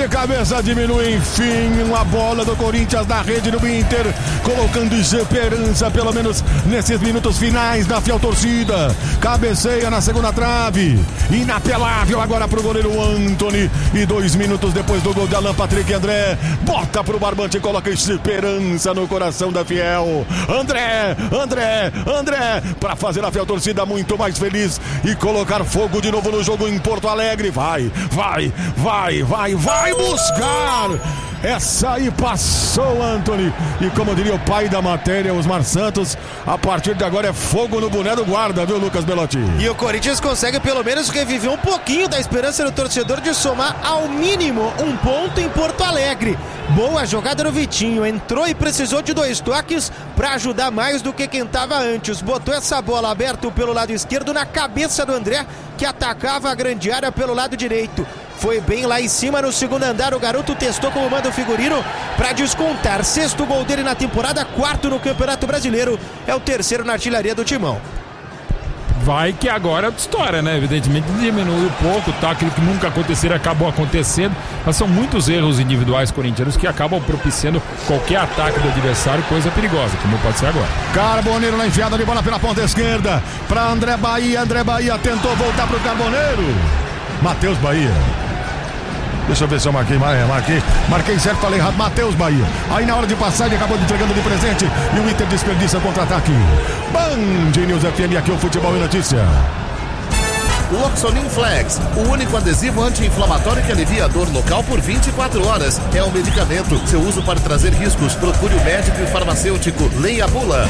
de cabeça diminui, enfim, uma bola do Corinthians na rede do Inter, colocando esperança, pelo menos nesses minutos finais da fiel torcida. Cabeceia na segunda trave, inapelável agora pro goleiro Antony, e 2 minutos depois do gol de Alan Patrick, André bota pro barbante e coloca esperança no coração da fiel. André, para fazer a fiel torcida muito mais feliz e colocar fogo de novo no jogo em Porto Alegre. Vai buscar! Essa aí passou, Antony. E como diria o pai da matéria, Osmar Santos, a partir de agora é fogo no boné do guarda, viu, Lucas Belotti? E o Corinthians consegue pelo menos reviver um pouquinho da esperança do torcedor de somar ao mínimo um ponto em Porto Alegre. Boa jogada no Vitinho, entrou e precisou de 2 toques para ajudar mais do que quem estava antes. Botou essa bola aberta pelo lado esquerdo na cabeça do André, que atacava a grande área pelo lado direito. Foi bem lá em cima no segundo andar, o garoto testou como manda o figurino para descontar. 6º gol dele na temporada, 4º no Campeonato Brasileiro, é o 3º na artilharia do Timão. Vai que agora é outra história, né? Evidentemente diminuiu pouco, tá? Aquilo que nunca aconteceria acabou acontecendo, mas são muitos erros individuais corintianos que acabam propiciando qualquer ataque do adversário, coisa perigosa, como pode ser agora. Carboneiro na enfiada de bola pela ponta esquerda para André Bahia tentou voltar pro Carboneiro. Matheus Bahia. Deixa eu ver se eu marquei certo, falei errado, Matheus Bahia. Aí na hora de passar ele acabou entregando de presente e o Inter desperdiça contra-ataque. Band News FM, aqui o Futebol e Notícia. Loxonin Flex, o único adesivo anti-inflamatório que alivia a dor local por 24 horas. É um medicamento. Seu uso pode trazer riscos. Procure o médico e o farmacêutico. Leia a bula.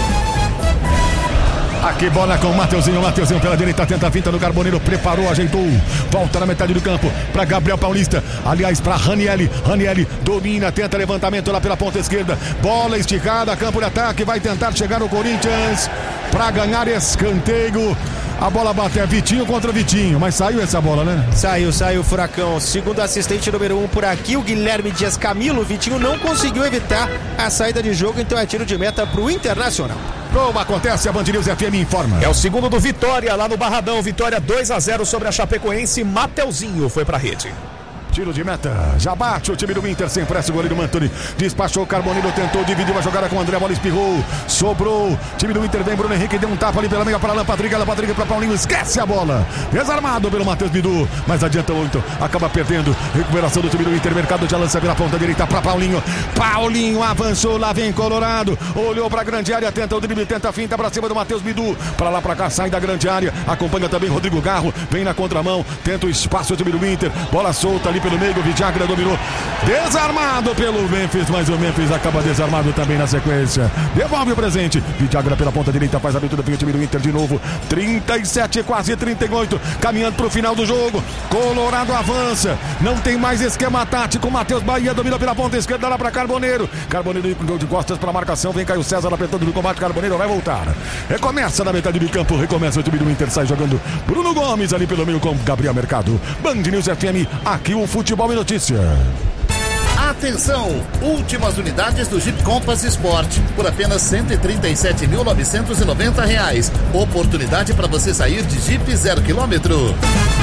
Aqui bola com o Mateuzinho pela direita, tenta a finta do Carboneiro, preparou, ajeitou, volta na metade do campo para Gabriel Paulista, aliás para Ranieri domina, tenta levantamento lá pela ponta esquerda, bola esticada, campo de ataque, vai tentar chegar no Corinthians para ganhar escanteio. A bola bate, é Vitinho contra Vitinho, mas saiu essa bola, né? Saiu o Furacão. Segundo assistente número 1 por aqui, o Guilherme Dias Camilo. O Vitinho não conseguiu evitar a saída de jogo, então é tiro de meta pro Internacional. Como acontece, a Band News FM informa. É o segundo do Vitória lá no Barradão. Vitória 2-0 sobre a Chapecoense. Mateuzinho foi pra rede. Tiro de meta, já bate o time do Inter, sem pressa, o goleiro Antony despachou o Carboneiro, tentou dividir uma jogada com o André, a bola espirrou, sobrou, time do Inter vem, Bruno Henrique deu um tapa ali pela meia para Alan Patrick para Paulinho, esquece a bola, desarmado pelo Matheus Bidu, mas adianta muito, acaba perdendo, recuperação do time do Inter, mercado de lança pela ponta direita para Paulinho avançou, lá vem Colorado, olhou para a grande área, tenta o drible, tenta a finta para cima do Matheus Bidu, para lá para cá, sai da grande área, acompanha também Rodrigo Garro, vem na contramão, tenta o espaço do time do Inter, bola solta ali pelo meio, o Vidagra dominou, desarmado pelo Memphis, mas o Memphis acaba desarmado também na sequência, devolve o presente, Vidagra pela ponta direita, faz a abertura do time do Inter de novo, 37, quase 38, caminhando para o final do jogo, Colorado avança, não tem mais esquema tático, Matheus Bahia domina pela ponta esquerda lá para Carboneiro de costas para a marcação, vem Caio César apertando no combate, Carboneiro vai voltar, recomeça na metade do campo, recomeça o time do Inter, sai jogando Bruno Gomes ali pelo meio com Gabriel Mercado, Band News FM, aqui o Futebol e Notícia. Atenção! Últimas unidades do Jeep Compass Sport por apenas R$ 137.990. Oportunidade para você sair de Jeep 0 km.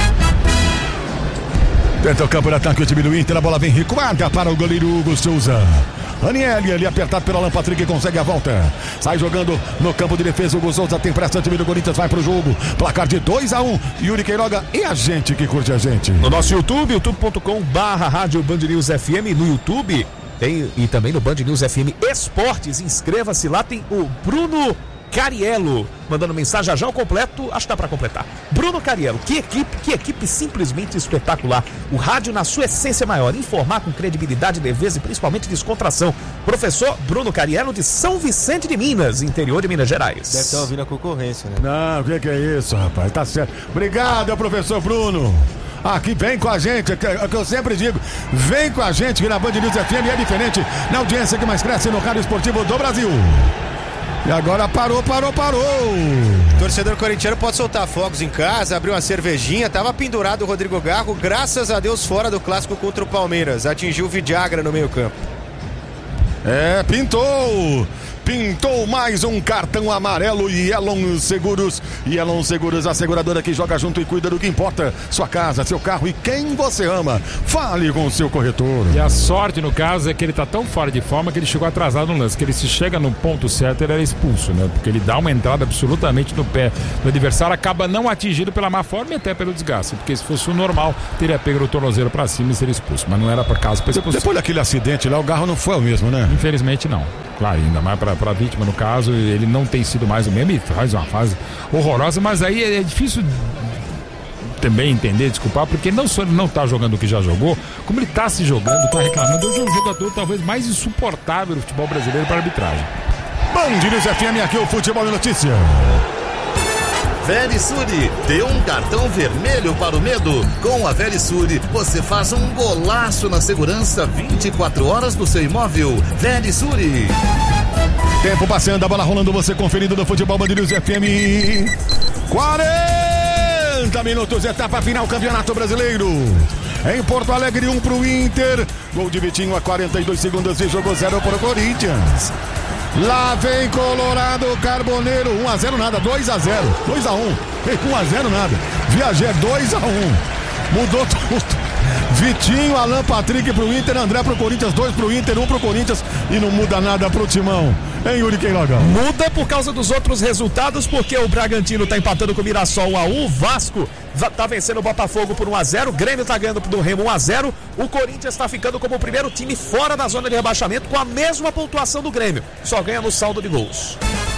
Tenta o campo de ataque o time do Inter, a bola vem recuada para o goleiro Hugo Souza. Ranieri ali apertado pelo Alan Patrick, consegue a volta. Sai jogando no campo de defesa. O Hugo Souza tem pressa, o time do Corinthians vai pro jogo. Placar de 2-1. Yuri Queiroga e a gente que curte a gente. No nosso YouTube, youtube.com/Rádio Band News FM. No YouTube e também no Band News FM Esportes. Inscreva-se lá, tem o Bruno Cariello mandando mensagem já o completo, acho que dá pra completar. Bruno Cariello, que equipe simplesmente espetacular. O rádio na sua essência maior, informar com credibilidade, leveza e principalmente descontração. Professor Bruno Cariello de São Vicente de Minas, interior de Minas Gerais. Deve estar ouvindo a concorrência, né? Não, o que é isso, rapaz? Tá certo. Obrigado, professor Bruno. Aqui vem com a gente, é o que eu sempre digo, vem com a gente que na Band News FM é diferente, na audiência que mais cresce no rádio esportivo do Brasil. E agora parou. Torcedor corintiano pode soltar fogos em casa, abrir uma cervejinha. Tava pendurado o Rodrigo Garro, graças a Deus fora do clássico contra o Palmeiras. Atingiu o Vidagra no meio campo. Pintou pintou mais um cartão amarelo. E Elon Seguros, a seguradora que joga junto e cuida do que importa: sua casa, seu carro e quem você ama. Fale com o seu corretor. E a sorte no caso é que ele tá tão fora de forma que ele chegou atrasado no lance, que ele se chega no ponto certo, ele era expulso, né? Porque ele dá uma entrada absolutamente no pé do adversário, acaba não atingido pela má forma e até pelo desgaste, porque se fosse o normal, teria pego o tornozelo pra cima e seria expulso, mas não era por causa da expulsão. Depois daquele acidente lá, o Garro não foi o mesmo, né? Infelizmente não. Claro, ainda mais pra vítima no caso, ele não tem sido mais o mesmo e faz uma fase horrorosa, mas aí é difícil também entender, desculpar, porque não só ele não tá jogando o que já jogou, como ele tá se jogando, tá reclamando. Hoje é um jogador talvez mais insuportável do futebol brasileiro para arbitragem. Band News FM, aqui o Futebol e Notícia. Verisure, dê um cartão vermelho para o medo. Com a Verisure, você faz um golaço na segurança 24 horas do seu imóvel. Verisure. Tempo passando, a bola rolando, você conferido do Futebol Band News FM. 40 minutos, etapa final, Campeonato Brasileiro. Em Porto Alegre, 1 pro Inter. Gol de Vitinho a 42 segundos e jogou 0 pro Corinthians. Lá vem Colorado, Carboneiro, 1-0 nada, 2-0, 2-1, 1-0 nada, Viager 2-1, mudou tudo. Vitinho, Alan Patrick pro Inter, André pro Corinthians, 2 pro Inter, 1 pro Corinthians e não muda nada pro Timão. Hein, Yuri Queiroga? Muda por causa dos outros resultados, porque o Bragantino tá empatando com o Mirassol 1-1, o Vasco tá vencendo o Botafogo por 1-0, o Grêmio tá ganhando do Remo 1-0, o Corinthians tá ficando como o primeiro time fora da zona de rebaixamento com a mesma pontuação do Grêmio, só ganha no saldo de gols.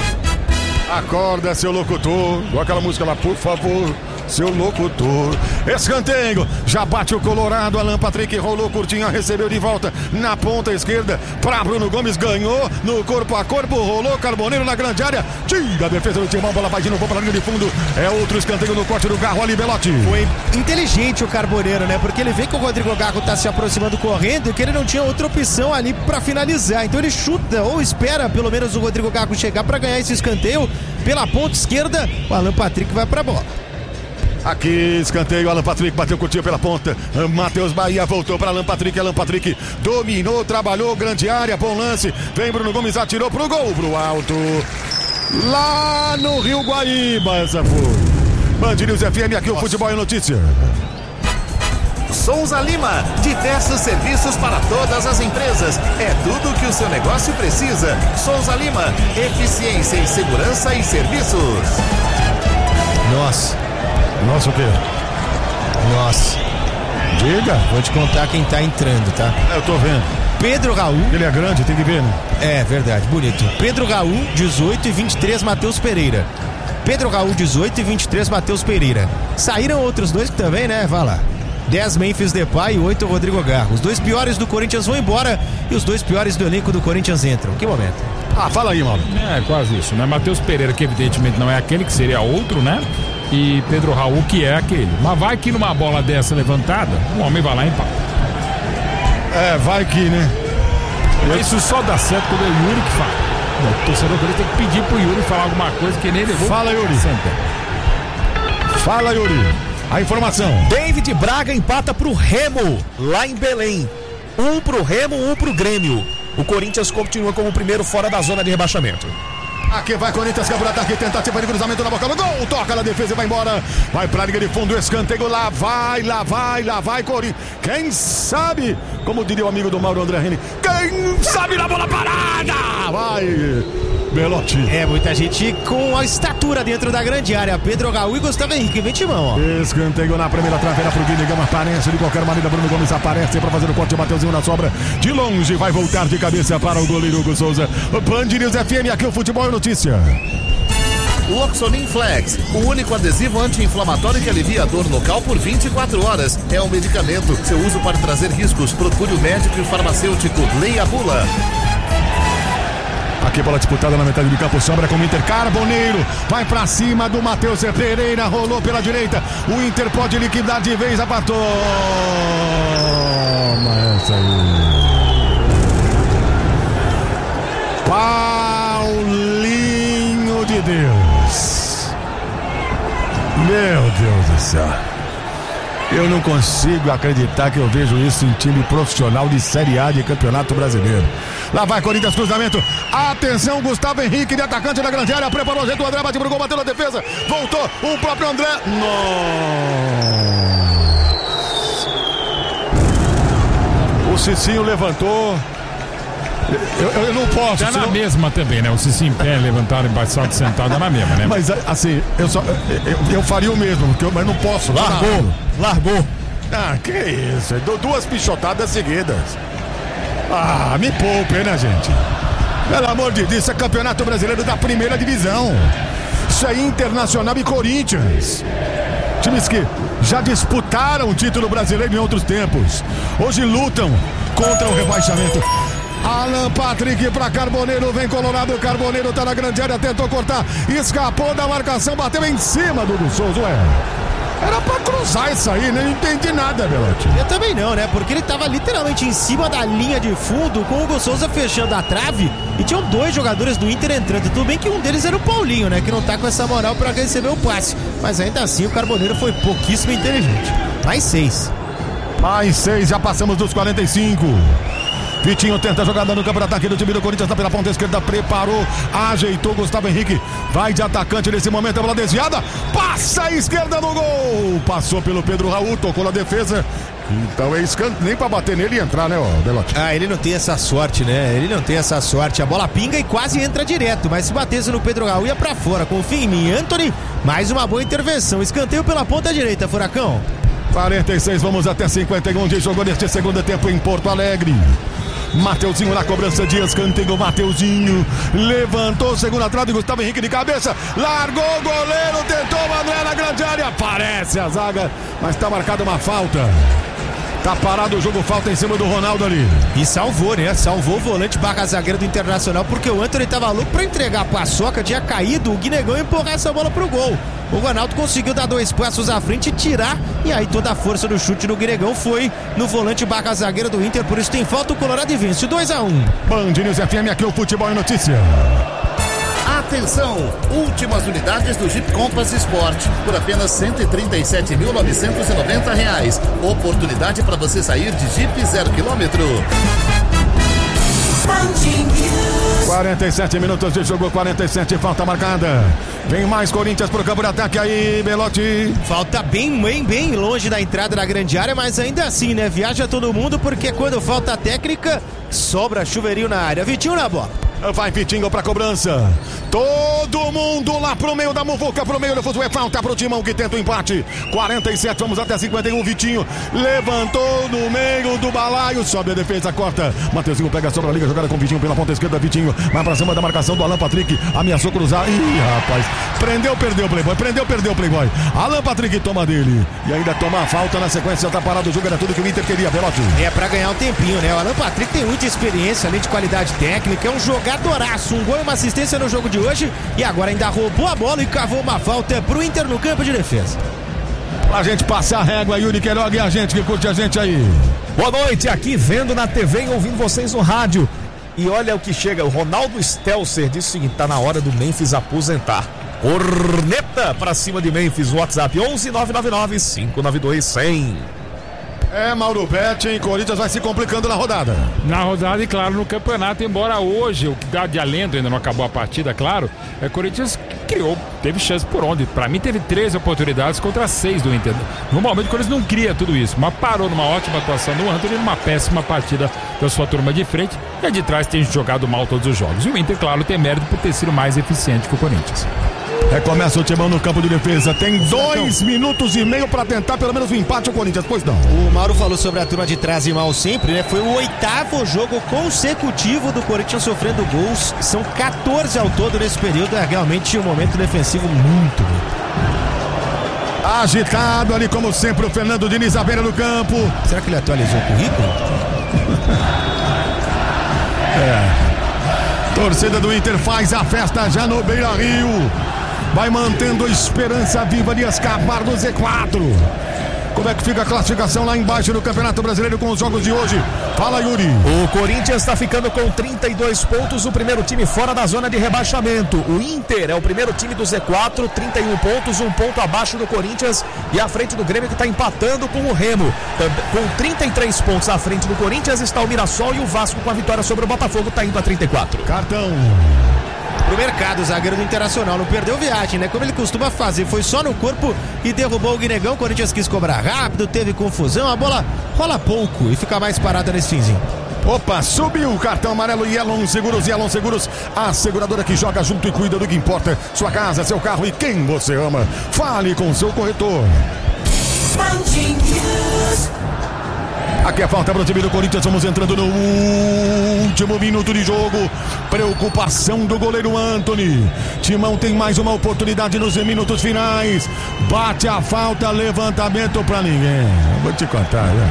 Acorda, seu locutor, com aquela música lá, por favor, seu locutor. Escanteio, já bate o Colorado, Alan Patrick rolou curtinho, recebeu de volta na ponta esquerda para Bruno Gomes, ganhou no corpo a corpo, rolou Carboneiro na grande área, tira a defesa do Timão, bola vai de novo para a linha de fundo, é outro escanteio no corte do Garro ali, Belotti. Foi inteligente o Carboneiro, né? Porque ele vê que o Rodrigo Garro tá se aproximando correndo e que ele não tinha outra opção ali para finalizar, então ele chuta ou espera pelo menos o Rodrigo Garro chegar para ganhar esse escanteio pela ponta esquerda, o Alan Patrick vai pra bola. Aqui, escanteio, Alan Patrick bateu, curtiu pela ponta, Matheus Bahia voltou para Alan Patrick dominou, trabalhou, grande área, bom lance, vem Bruno Gomes, atirou pro gol, pro alto, lá no Rio Guaíba, essa foi. Band News FM, aqui o Futebol e Notícia. Souza Lima, diversos serviços para todas as empresas. É tudo que o seu negócio precisa. Souza Lima, eficiência em segurança e serviços. Nossa, o quê? Nossa. Diga. Vou te contar quem tá entrando, tá? Eu tô vendo. Pedro Raul. Ele é grande, tem que ver, né? É verdade, bonito. Pedro Raul, 18 e 23, Matheus Pereira. Pedro Raul, 18 e 23, Matheus Pereira. Saíram outros dois que também, né? Vai lá. 10 Memphis Depay e 8 Rodrigo Garro. Os dois piores do Corinthians vão embora e os dois piores do elenco do Corinthians entram. Que momento. Fala aí, Mauro. É, quase isso, né? Matheus Pereira, que evidentemente não é aquele, que seria outro, né? E Pedro Raul, que é aquele. Mas vai que numa bola dessa levantada, o homem vai lá e empata. É, vai que, né? Isso só dá certo quando é o Yuri que fala. O torcedor dele tem que pedir pro Yuri falar alguma coisa que nem levou. Fala, Yuri. Fala, Yuri. A informação. David Braga empata pro Remo, lá em Belém. 1 pro Remo, 1 pro Grêmio. O Corinthians continua como o primeiro fora da zona de rebaixamento. Aqui vai Corinthians, campo de ataque, tentativa de cruzamento na boca do gol, toca na defesa e vai embora. Vai pra linha de fundo, escanteio, lá vai Corinthians. Quem sabe, como diria o amigo do Mauro André Reni, quem sabe na bola parada. Vai, Belotti. É, muita gente com a estatura dentro da grande área. Pedro Raul e Gustavo Henrique, vem Timão, ó. Escanteio na primeira traveira pro Guilherme Gama, aparece de qualquer maneira, Bruno Gomes aparece pra fazer o corte, Mateuzinho na sobra, de longe, vai voltar de cabeça para o goleiro Hugo Souza. Band News FM, aqui o Futebol e Notícia. Loxonin Flex, o único adesivo anti-inflamatório que alivia a dor local por 24 horas. É um medicamento, seu uso pode trazer riscos, procure o médico e o farmacêutico, leia a bula. Aqui bola disputada na metade do campo, sobra com o Inter, Carboneiro, vai pra cima do Matheus Pereira, rolou pela direita, o Inter pode liquidar de vez, apatou. Mas essa aí. Paulinho de Deus. Meu Deus do céu. Eu não consigo acreditar que eu vejo isso em time profissional de Série A de Campeonato Brasileiro. Lá vai Corinthians, cruzamento. Atenção, Gustavo Henrique, de atacante da grande área. Preparou o jeito, o André bate pro gol, bateu na defesa. Voltou o próprio André. Nossa. O Cicinho levantou. Eu não posso. Tá na mesma também, né? O Cicinho em pé, levantado, embaixado, sentado, é na mesma, né? Mas assim, eu faria o mesmo, mas não posso. Largou. Ah, que isso? Duas pichotadas seguidas. Ah, me poupe, né, gente? Pelo amor de Deus, isso é Campeonato Brasileiro da Primeira Divisão. Isso é Internacional e Corinthians. Times que já disputaram o título brasileiro em outros tempos. Hoje lutam contra o rebaixamento. Alan Patrick pra Carboneiro, vem Colorado, Carboneiro tá na grande área, tentou cortar, escapou da marcação, bateu em cima do Souza, era pra cruzar isso aí, né? Não entendi nada, Belotti. Eu também não, né? Porque ele tava literalmente em cima da linha de fundo, com o Hugo Souza fechando a trave, e tinham dois jogadores do Inter entrando. Tudo bem que um deles era o Paulinho, né? Que não tá com essa moral pra receber o passe, mas ainda assim o Carboneiro foi pouquíssimo inteligente. Mais 6, já passamos dos 45. Vitinho tenta a jogada no campo de ataque do time do Corinthians, tá pela ponta esquerda, preparou, ajeitou Gustavo Henrique, vai de atacante nesse momento, a bola desviada, passa a esquerda no gol, passou pelo Pedro Raul, tocou na defesa, então é escanteio, nem pra bater nele e entrar, né, Belotti? Ah, ele não tem essa sorte, né? Ele não tem essa sorte, a bola pinga e quase entra direto, mas se batesse no Pedro Raul ia pra fora, confia em mim, Anthony, mais uma boa intervenção, escanteio pela ponta direita, Furacão. 46, vamos até 51 de jogo neste segundo tempo em Porto Alegre. Mateuzinho na cobrança de escanteio, Mateuzinho levantou, segunda trave, Gustavo Henrique de cabeça, largou o goleiro, tentou o André na grande área, aparece a zaga, mas tá marcada uma falta. Tá parado o jogo, falta em cima do Ronaldo ali. E salvou, né? Salvou o volante barra zagueiro do Internacional, porque o Anthony tava louco pra entregar a paçoca, tinha caído, o Guinegão empurrar essa bola pro gol. O Ronaldo conseguiu dar 2 passos à frente e tirar, e aí toda a força do chute do Guinegão foi no volante barra zagueiro do Inter, por isso tem falta, o Colorado e vence 2-1. Band News FM, aqui o Futebol em Notícia. Atenção! Últimas unidades do Jeep Compass Sport por apenas R$ 137.990. Oportunidade para você sair de Jeep 0 km. 47 minutos de jogo, 47, falta marcada. Vem mais Corinthians pro campo de ataque aí, Belotti. Falta bem longe da entrada da grande área, mas ainda assim, né? Viaja todo mundo, porque quando falta técnica, sobra chuveirinho na área. Vitinho na bola. Vai Vitinho pra cobrança. Todo mundo lá pro meio da muvuca, pro meio do futebol. É falta pro Timão que tenta o empate. 47, vamos até 51. Vitinho levantou no meio do balaio. Sobe a defesa, corta. Mateuzinho pega sobre a liga, jogada com Vitinho pela ponta esquerda. Vitinho vai pra cima da marcação do Alan Patrick. Ameaçou cruzar. Ih, rapaz. Prendeu, perdeu o Playboy. Perdeu o Playboy. Alan Patrick toma dele. E ainda toma a falta na sequência. Tá parado o jogo, era tudo que o Inter queria, Belotti. É pra ganhar um tempinho, né? O Alan Patrick tem muita experiência, além de qualidade técnica. É um jogadoraço. Um gol e uma assistência no jogo de hoje. E agora ainda roubou a bola e cavou uma falta pro Inter no campo de defesa. Pra gente passar a régua, Yuri Queiroga e a gente que curte a gente aí. Boa noite, aqui vendo na TV e ouvindo vocês no rádio. E olha o que chega, o Ronaldo Stelzer disse o seguinte, tá na hora do Memphis aposentar. Corneta pra cima de Memphis, WhatsApp 11-999-592-100. Mauro Betti, Corinthians vai se complicando na rodada. Na rodada e claro no campeonato, embora hoje o que dá de alento, ainda não acabou a partida, claro, Corinthians teve chance por onde? Pra mim teve 13 oportunidades contra 6 do Inter. Normalmente o Corinthians não cria tudo isso, mas parou numa ótima atuação do Antony, numa péssima partida da sua turma de frente, e a de trás tem jogado mal todos os jogos. E o Inter, claro, tem mérito por ter sido mais eficiente que o Corinthians. Recomeça o Timão no campo de defesa. Tem 2 minutos e meio pra tentar pelo menos um empate ao Corinthians, pois não. O Mauro falou sobre a turma de trás e mal sempre, né? Foi o 8º jogo consecutivo do Corinthians sofrendo gols. São 14 ao todo nesse período. É realmente um momento defensivo muito ruim. Agitado ali, como sempre, o Fernando Diniz à beira do campo. Será que ele atualizou o currículo? Torcida do Inter faz a festa já no Beira-Rio. Vai mantendo a esperança viva de escapar do Z4. Como é que fica a classificação lá embaixo no Campeonato Brasileiro com os jogos de hoje? Fala, Yuri. O Corinthians está ficando com 32 pontos, o primeiro time fora da zona de rebaixamento. O Inter é o primeiro time do Z4, 31 pontos, um ponto abaixo do Corinthians e à frente do Grêmio, que está empatando com o Remo. Com 33 pontos à frente do Corinthians está o Mirassol, e o Vasco, com a vitória sobre o Botafogo, está indo a 34. Cartão Pro Mercado, o zagueiro do Internacional não perdeu viagem, né? Como ele costuma fazer, foi só no corpo e derrubou o Guinegão. O Corinthians quis cobrar rápido, teve confusão, a bola rola pouco e fica mais parada nesse finzinho. Opa, subiu o cartão amarelo. Yellow Seguros, a seguradora que joga junto e cuida do que importa. Sua casa, seu carro e quem você ama. Fale com seu corretor. Aqui a falta para o time do Corinthians. Vamos entrando no último minuto de jogo. Preocupação do goleiro Antony. Timão tem mais uma oportunidade nos minutos finais. Bate a falta, levantamento para ninguém. Vou te contar, né?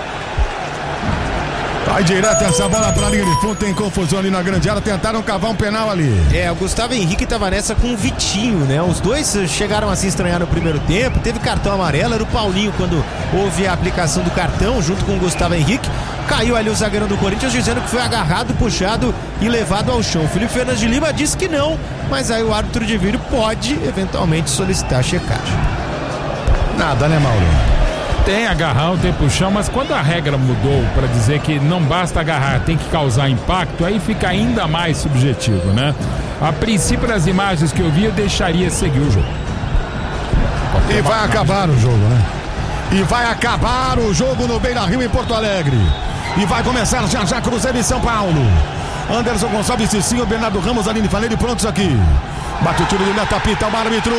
Vai direto essa bola pra linha de fundo, tem confusão ali na grande área, tentaram cavar um penal ali. O Gustavo Henrique tava nessa com o Vitinho, né? Os dois chegaram a se estranhar no primeiro tempo, teve cartão amarelo, era o Paulinho quando houve a aplicação do cartão junto com o Gustavo Henrique. Caiu ali o zagueiro do Corinthians dizendo que foi agarrado, puxado e levado ao chão. Felipe Fernandes de Lima disse que não, mas aí o árbitro de vídeo pode eventualmente solicitar a checagem. Nada, né, Mauro? Tem agarrar, tem puxão, mas quando a regra mudou para dizer que não basta agarrar, tem que causar impacto, aí fica ainda mais subjetivo, né? A princípio, das imagens que eu vi, eu deixaria seguir o jogo. E vai acabar o jogo, né? E vai acabar o jogo no Beira-Rio, em Porto Alegre. E vai começar já Cruzeiro e São Paulo. Anderson Gonçalves, Cicinho, Bernardo Ramos, Aline Valério prontos aqui. Bate o tiro de meta, apita o árbitro.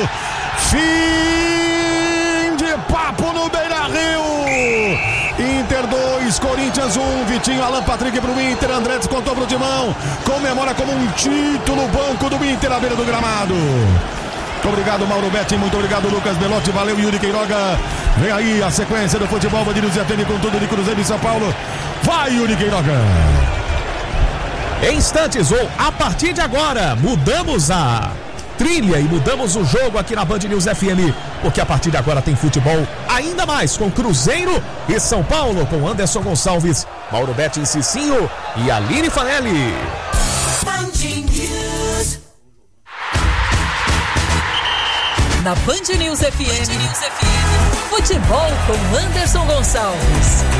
Fim de papo no Beira-Rio. Inter 2, Corinthians 1. Vitinho, Alan Patrick pro Inter. André descontou pro Timão. Comemora como um título, banco do Inter à beira do gramado. Muito obrigado, Mauro Betti. Muito obrigado, Lucas Belotti. Valeu, Yuri Queiroga. Vem aí a sequência do futebol. Band News FM com tudo de Cruzeiro e São Paulo. Vai, Yuri Queiroga. Em instantes, ou a partir de agora, mudamos a trilha e mudamos o jogo aqui na Band News FM, porque a partir de agora tem futebol ainda mais com Cruzeiro e São Paulo, com Anderson Gonçalves, Mauro Betti, Cicinho e Aline Fanelli. Na Band News FM, futebol com Anderson Gonçalves.